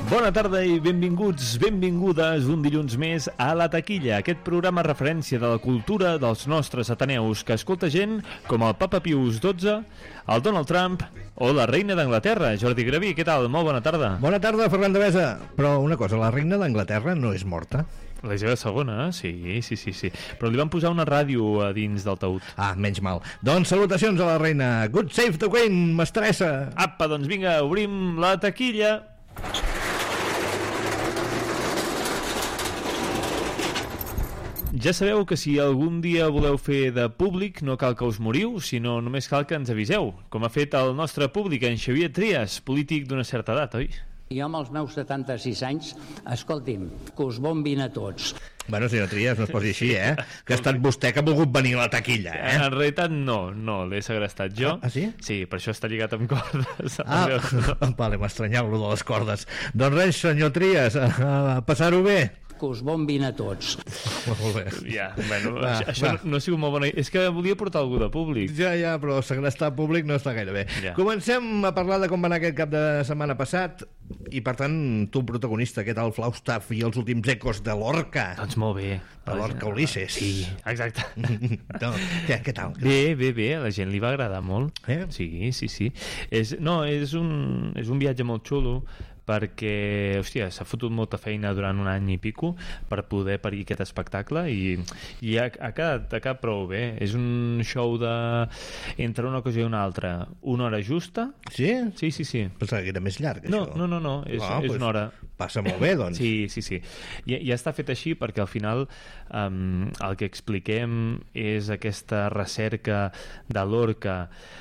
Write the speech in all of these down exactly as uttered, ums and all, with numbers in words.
Bona tarda i benvinguts, benvingudes un dilluns més a La Taquilla, aquest programa referència de la cultura dels nostres ateneus que escolta gent com el Papa Pius dotze, el Donald Trump o la reina d'Anglaterra. Jordi Graví, què tal? Molt bona tarda. Bona tarda, Ferran Devesa. Però una cosa, la reina d'Anglaterra no és morta? La seva segona, sí, sí, sí, sí. Però li van posar una ràdio a dins del taüt. Ah, menys mal. Doncs salutacions a la reina. Good save the queen, mestressa. Apa, doncs vinga, obrim La Taquilla. Ja sabeu que si algun dia voleu fer de públic no cal que us moriu, sinó només cal que ens aviseu, com ha fet el nostre públic, en Xavier Trias, polític d'una certa edat, oi? Jo amb els meus setanta-sis anys, escolti'm, que us bombin a tots. Bueno, senyor Trias, no es posi així, eh? Que ha estat vostè que ha volgut venir a La Taquilla, eh? En realitat no, no, l'he segrestat jo. Ah, sí? Sí, per això està lligat amb cordes. Ah, vale, m'estranyava lo de les cordes. Doncs res, senyor Trias, a, a passar-ho bé. Que us bombin a tots. Molt bé. Ja, bueno, Va, això, això va. no, no ha sigut molt bona. És que volia portar algú de públic. Ja, ja, però segrestar públic no està gaire bé. Ja. Comencem a parlar de com va anar aquest cap de setmana passat i, per tant, tu, protagonista, què tal Falstaff i els últims ecos de Lorca? Doncs molt bé. De Lorca Ulisses. Sí, exacte. No, què, què tal? Bé, bé, bé, a la gent li va agradar molt. Eh? Sí, sí, sí. És, no, és un, és un viatge molt xulo perquè, hòstia, s'ha fotut molta feina durant un any i pico per poder parir aquest espectacle i, i ha, ha, quedat, ha quedat prou bé. És un show de entre una cosa i una altra, una hora justa. Sí? Sí, sí, sí. Pensava que era més llarg, No, això. no, no, no, és, Ah, és pues una hora. Passa molt bé, doncs. Sí, sí, sí. I, ja està fet així perquè al final um, el que expliquem és aquesta recerca de Lorca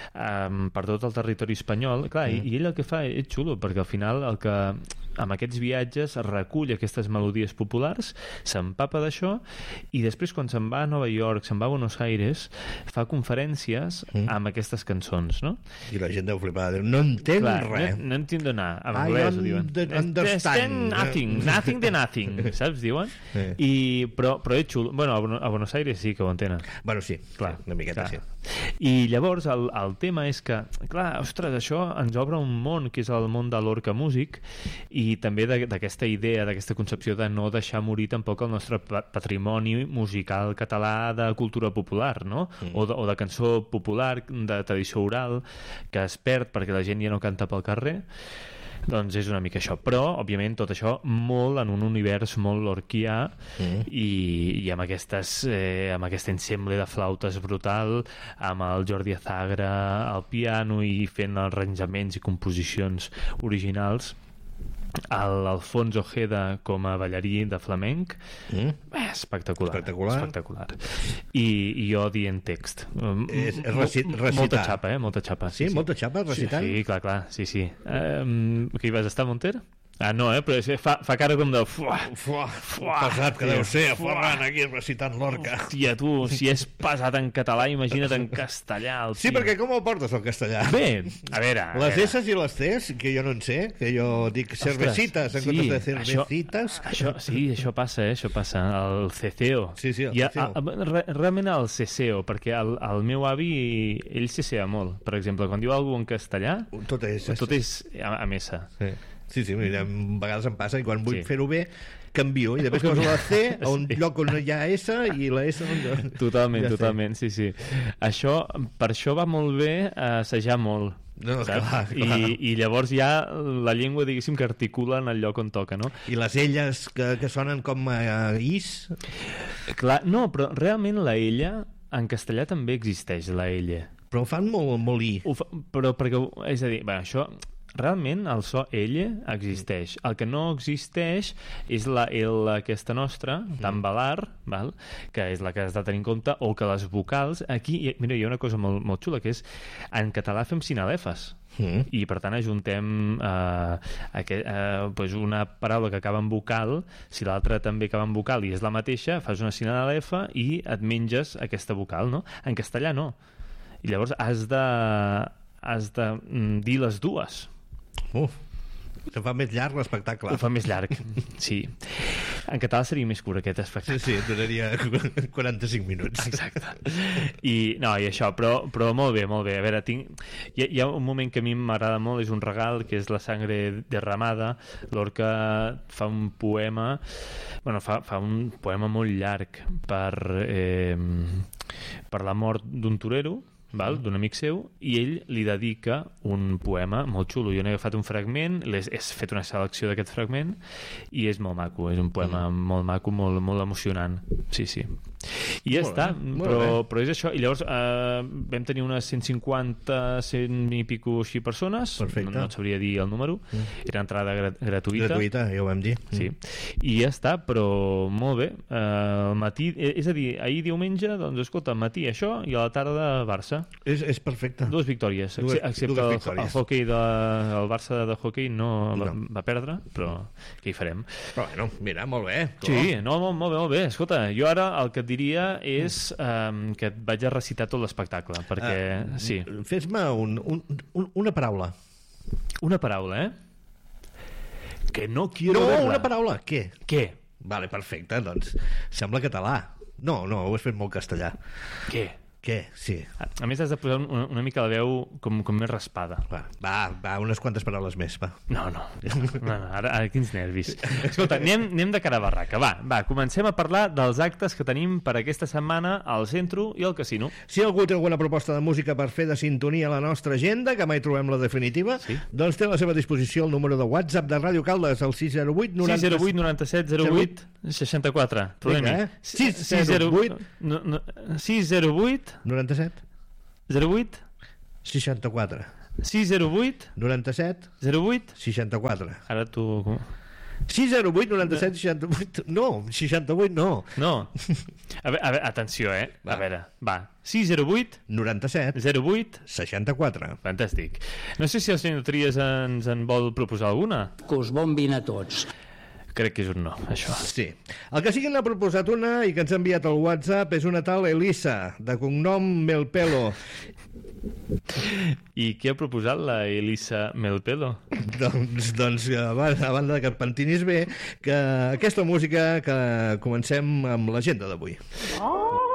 um, per tot el territori espanyol. Clar, mm. i, i ell el que fa és xulo, perquè al final el que amb aquests viatges recull aquestes melodies populars, s'empapa d'això i després quan se'n va a Nova York, se'n va a Buenos Aires, fa conferències mm. amb aquestes cançons, no? I la gent deu flipar, no entenc Clar, res. no, no entiendo nada. En I anglès ho diuen. under- understand. Nothing, nothing de nothing, saps, diuen? Sí. I, però, però és xulo. Bueno, a Buenos- a Buenos Aires sí que ho entenen. Bueno, sí, Clar, sí, una miqueta, clar. sí. I llavors el, el tema és que, clar, ostres, això ens obre un món que és el món de l'Orca Music i també de- d'aquesta idea, d'aquesta concepció de no deixar morir tampoc el nostre pa- patrimoni musical català de cultura popular, no? Mm. O, de, o de cançó popular, de tradició oral, que es perd perquè la gent ja no canta pel carrer. Doncs és una mica això, però òbviament tot això molt en un univers molt lorquià mm. i, i amb aquestes eh, amb aquest ensemble de flautes brutal, amb el Jordi Azagra al piano i fent arranjaments i composicions originals, l'Alfonso Ojeda com a ballarí de flamenc, mm. eh, espectacular, Espectacular. espectacular. I, i jo dient text, És- és reci- recitar. molta xapa, eh? molta xapa, Sí, molta xapa, recitant? sí, sí, clar, clar, sí, sí. Um, que hi vas estar, Monter? Ah, no, eh? Però és, fa, fa cara com de... Fuà, Fuà, Fuà, pesat que tio, deu ser, fuà. Ferran, aquí recitant l'Orca. Hòstia, tu, si és pesat en català, imagina't en castellà. El Sí, tio. perquè com ho portes, el castellà? Bé, a veure... a Les veure. S i les Cs, que jo no en sé, que jo dic cervecitas en comptes de cervecitas. Això, això, sí, això passa, eh? Això passa. El ceceo. Sí, sí, el I a, ceceo. a, a, re, realment el ceceo, perquè el, el meu avi, ell cecea molt. Per exemple, quan diu alguna cosa en castellà, Tot és... tot és a, a mesa. Sí. Sí, sí, mira, a vegades em passa i quan vull Sí. fer-ho bé canvio i després poso la C a un Sí. lloc on hi ha S i la S on... Totalment, Ja sé. totalment, sí, sí. Això, per això va molt bé assajar molt. No, saps? clar, clar. I, I llavors ja la llengua, diguéssim, que articula en el lloc on toca, no? I les elles que, que sonen com a is. Clar, no, però realment la ella, en castellà també existeix la ella. Però ho fan molt, molt i. Ho fa, però perquè, és a dir, bé, això... Realment el so ella existeix. El que no existeix és la L aquesta nostra, tan balar, val? Que és la que has de tenir en compte, o que les vocals... Aquí, mira, hi ha una cosa molt, molt xula, que és en català fem sinalefes. Mm. I per tant ajuntem eh, aquest, eh, pues una paraula que acaba en vocal, si l'altra també acaba en vocal i és la mateixa, fas una sinalefa i et menges aquesta vocal, no? En castellà no. I llavors has de has de mm, dir les dues. Uf, se fa més llarg l'espectacle. Ho fa més llarg, sí. En català seria més curt aquest espectacle. Sí, sí, duraria quaranta-cinc minuts. Exacte. I, no, i això, però, però molt bé, molt bé. A veure, tinc... hi, ha, hi ha un moment que a mi m'agrada molt, és un regal, que és La sangre derramada. Lorca fa un poema, bueno, fa, fa un poema molt llarg per, eh, per la mort d'un torero, val? D'un amic seu, i ell li dedica un poema molt xulo. Jo n'he agafat un fragment, he fet una selecció d'aquest fragment i és molt maco, és un poema mm. molt maco, molt, molt emocionant. Sí, sí. I ja molt està, bé, però, però és això. I llavors eh, vam tenir unes cent cinquanta, cent i pico així persones. Perfecte. No, no et sabria dir el número. Mm. Era entrada gra gratuïta. Gratuïta, ja ho vam dir. Sí. I ja està, però molt bé. Eh, al matí, és a dir, ahir diumenge, doncs escolta, al matí això i a la tarda Barça. És, és perfecte. Dues victòries, dues, excepte dues el, victòries. el hockey de, el Barça de hockey no, no. Va, va perdre, però què hi farem? Però bueno, mira, molt bé. Sí, no, molt, molt bé, molt bé. Escolta, jo ara el que et diria és um, que et vaig a recitar tot l'espectacle, perquè, uh, sí. Fes-me un, un, un, una paraula. Una paraula, eh? Que no quiero No, verla. una paraula. Què? Què? Vale, perfecte, doncs sembla català. No, no, ho has fet molt castellà. Què? Què? Sí. A, a més, has de posar una, una mica la veu com, com més raspada. Va, va, va, unes quantes paraules més, va. No, no, no, no ara, ara quins nervis. Escolta, anem, anem de cara a barraca. Va, va, comencem a parlar dels actes que tenim per aquesta setmana al centre i al casino. Si algú té alguna proposta de música per fer de sintonia a la nostra agenda, que mai trobem la definitiva, sí. Doncs té a la seva disposició el número de WhatsApp de Ràdio Caldes, el sis zero vuit noranta... sis zero vuit noranta-set zero vuit seixanta-quatre. Vinga, eh? sis zero vuit sis zero vuit noranta-set zero vuit seixanta-quatre sis zero vuit noranta-set zero vuit seixanta-quatre. Ara tu... sis zero vuit noranta-set seixanta-vuit. No, seixanta-vuit no. No. A veure, a veure, atenció, eh? Va. A veure, va. sis zero vuit noranta-set zero vuit seixanta-quatre. Fantàstic. No sé si el senyor Trias ens en vol proposar alguna. Que us bombin a tots. Crec que és un no, això. Sí. El que sí que n'ha proposat una i que ens ha enviat al WhatsApp és una tal Elisa, de cognom Melpelo. I qui ha proposat la Elisa Melpelo? doncs, doncs a banda de que et pentinis bé, que aquesta música que comencem amb l'agenda d'avui. Oh!